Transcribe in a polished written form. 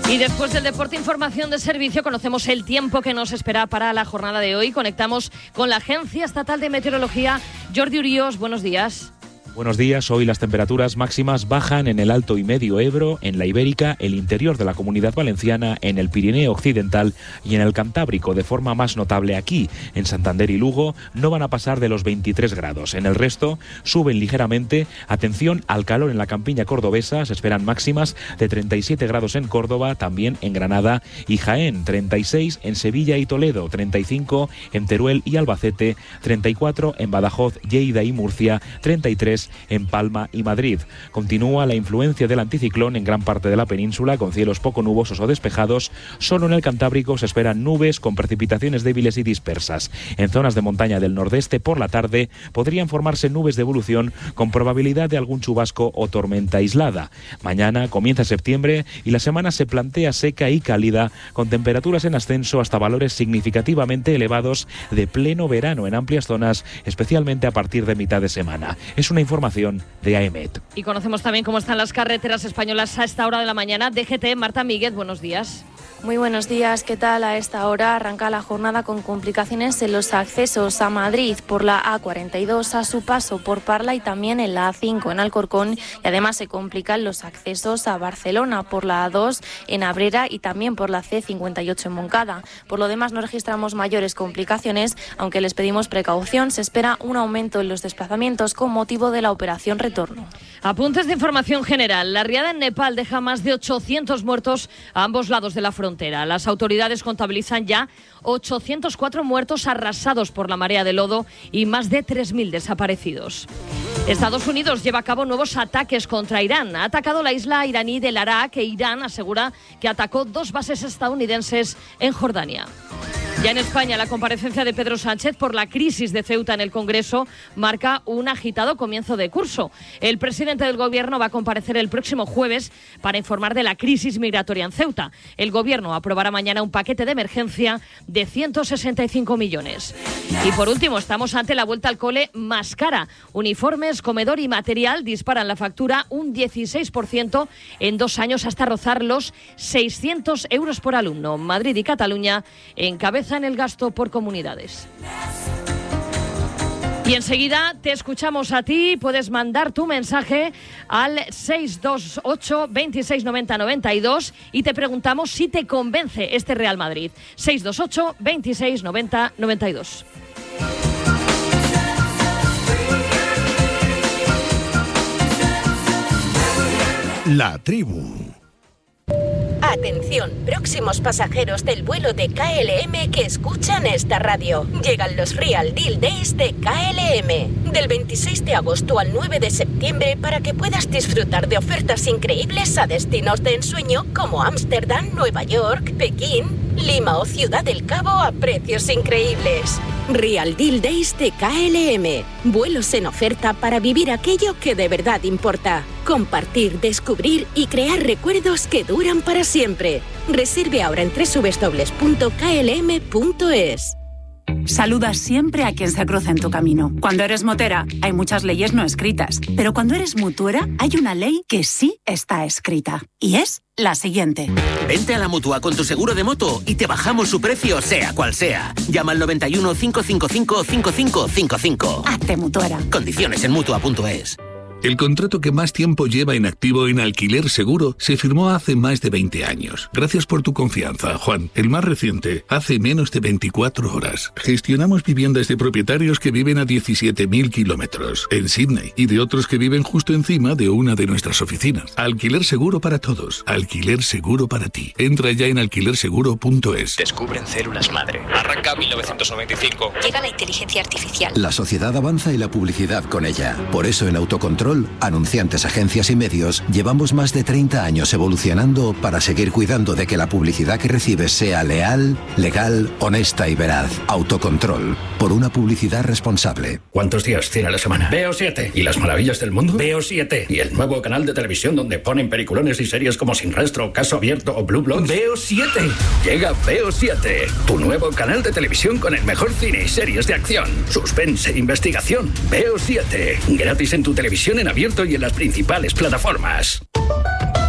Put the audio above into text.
Y después del deporte, información de servicio, conocemos el tiempo que nos espera para la jornada de hoy. Conectamos con la Agencia Estatal de Meteorología. Jordi Urios, buenos días. Buenos días. Hoy las temperaturas máximas bajan en el Alto y Medio Ebro, en la Ibérica, el interior de la Comunidad Valenciana, en el Pirineo Occidental y en el Cantábrico. De forma más notable aquí, en Santander y Lugo, no van a pasar de los 23 grados. En el resto suben ligeramente. Atención al calor en la campiña cordobesa. Se esperan máximas de 37 grados en Córdoba, también en Granada y Jaén. 36 en Sevilla y Toledo. 35 en Teruel y Albacete. 34 en Badajoz, Lleida y Murcia. 33 en Palma y Madrid. Continúa la influencia del anticiclón en gran parte de la península, con cielos poco nubosos o despejados. Solo en el Cantábrico se esperan nubes con precipitaciones débiles y dispersas. En zonas de montaña del nordeste, por la tarde, podrían formarse nubes de evolución con probabilidad de algún chubasco o tormenta aislada. Mañana comienza septiembre y la semana se plantea seca y cálida, con temperaturas en ascenso hasta valores significativamente elevados de pleno verano en amplias zonas, especialmente a partir de mitad de semana. Es una información de AEMET. Y conocemos también cómo están las carreteras españolas a esta hora de la mañana. DGT, Marta Míguez, buenos días. Muy buenos días, ¿qué tal? A esta hora arranca la jornada con complicaciones en los accesos a Madrid por la A42 a su paso por Parla y también en la A5 en Alcorcón, y además se complican los accesos a Barcelona por la A2 en Abrera y también por la C58 en Moncada. Por lo demás no registramos mayores complicaciones, aunque les pedimos precaución. Se espera un aumento en los desplazamientos con motivo de la operación Retorno. Apuntes de información general. La riada en Nepal deja más de 800 muertos a ambos lados de la frontera. Las autoridades contabilizan ya 804 muertos arrasados por la marea de lodo y más de 3.000 desaparecidos. Estados Unidos lleva a cabo nuevos ataques contra Irán. Ha atacado la isla iraní de Larak e Irán asegura que atacó 2 bases estadounidenses en Jordania. Ya en España, la comparecencia de Pedro Sánchez por la crisis de Ceuta en el Congreso marca un agitado comienzo de curso. El presidente del Gobierno va a comparecer el próximo jueves para informar de la crisis migratoria en Ceuta. El Gobierno aprobará mañana un paquete de emergencia de 165 millones. Y por último, estamos ante la vuelta al cole más cara. Uniformes, comedor y material disparan la factura un 16% en 2 años hasta rozar los 600 euros por alumno. Madrid y Cataluña encabezan en el gasto por comunidades. Y enseguida te escuchamos a ti. Puedes mandar tu mensaje al 628 26 90 92 y te preguntamos si te convence este Real Madrid. 628 26 90 92. La tribu. Atención, próximos pasajeros del vuelo de KLM que escuchan esta radio. Llegan los Real Deal Days de KLM. Del 26 de agosto al 9 de septiembre para que puedas disfrutar de ofertas increíbles a destinos de ensueño como Ámsterdam, Nueva York, Pekín, Lima o Ciudad del Cabo a precios increíbles. Real Deal Days de KLM. Vuelos en oferta para vivir aquello que de verdad importa. Compartir, descubrir y crear recuerdos que duran para siempre. Reserve ahora en www.klm.es. Saluda siempre a quien se cruza en tu camino. Cuando eres motera, hay muchas leyes no escritas. Pero cuando eres mutuera, hay una ley que sí está escrita. Y es la siguiente. Vente a la Mutua con tu seguro de moto y te bajamos su precio, sea cual sea. Llama al 91 555 5555. Hazte mutuera. Condiciones en Mutua.es. El contrato que más tiempo lleva en activo en Alquiler Seguro se firmó hace más de 20 años. Gracias por tu confianza, Juan. El más reciente, hace menos de 24 horas. Gestionamos viviendas de propietarios que viven a 17.000 kilómetros en Sydney y de otros que viven justo encima de una de nuestras oficinas. Alquiler Seguro para todos. Alquiler Seguro para ti. Entra ya en alquilerseguro.es. Descubren células madre. Arranca 1995. Llega la inteligencia artificial. La sociedad avanza y la publicidad con ella. Por eso en Autocontrol, anunciantes, agencias y medios, llevamos más de 30 años evolucionando para seguir cuidando de que la publicidad que recibes sea leal, legal, honesta y veraz. Autocontrol, por una publicidad responsable. ¿Cuántos días tiene la semana? Veo 7. ¿Y las maravillas del mundo? Veo 7. ¿Y el nuevo canal de televisión donde ponen peliculones y series como Sin Rastro, Caso Abierto o Blue Bloods? Veo 7. Llega Veo 7, tu nuevo canal de televisión con el mejor cine y series de acción, suspense e investigación. Veo 7, gratis en tu televisión en abierto y en las principales plataformas.